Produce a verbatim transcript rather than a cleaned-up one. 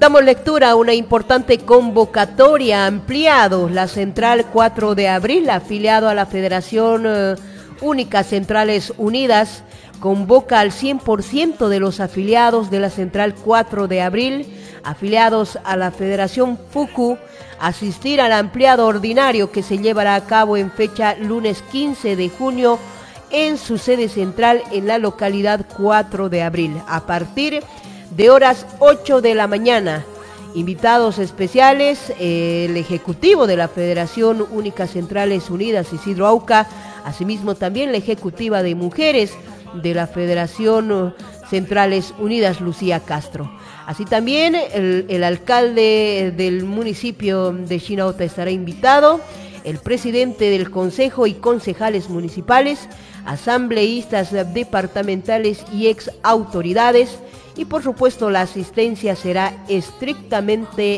Damos lectura a una importante convocatoria. Ampliado la Central cuatro de abril, afiliado a la Federación eh, Única Centrales Unidas, convoca al cien por ciento de los afiliados de la Central cuatro de abril, afiliados a la Federación FUCU, a asistir al ampliado ordinario que se llevará a cabo en fecha lunes quince de junio en su sede central en la localidad cuatro de abril, a partir de horas ocho de la mañana. Invitados especiales, eh, el Ejecutivo de la Federación Única Centrales Unidas, Isidro Auca, asimismo también la Ejecutiva de Mujeres de la Federación Centrales Unidas, Lucía Castro. Así también el, el alcalde del municipio de Chinauta estará invitado, el presidente del Consejo y concejales municipales, asambleístas departamentales y ex autoridades, y por supuesto la asistencia será estrictamente